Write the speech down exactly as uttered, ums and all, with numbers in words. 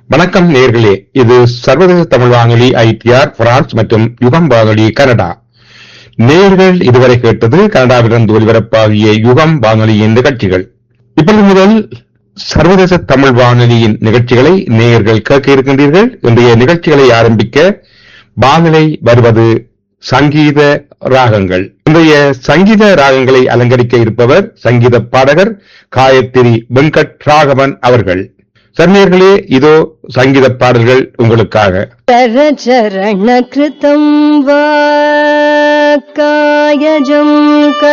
வணக்கம் நேயர்களே, இது சர்வதேச தமிழ் வானொலி ஐடிஆர் பிரான்ஸ் மற்றும் யுகம் வானொலி கனடா. நேயர்கள் இதுவரை கேட்டது கனடாவிலிருந்து ஒலிபரப்பாகிய யுகம் வானொலியின் நிகழ்ச்சிகள். இப்பொழுது முதல் சர்வதேச தமிழ் வானொலியின் நிகழ்ச்சிகளை நேயர்கள் கேட்க இருக்கின்றீர்கள். இன்றைய நிகழ்ச்சிகளை ஆரம்பிக்க வானிலை வருவது சங்கீத ராகங்கள். இன்றைய சங்கீத ராகங்களை அலங்கரிக்க இருப்பவர் சங்கீத பாடகர் காயத்ரி வெங்கட் ராகவன் அவர்கள். சர்ணியர்களே, இதோ சங்கீத பாடல்கள் உங்களுக்காக. சரண கிருதம் வா காயஜம்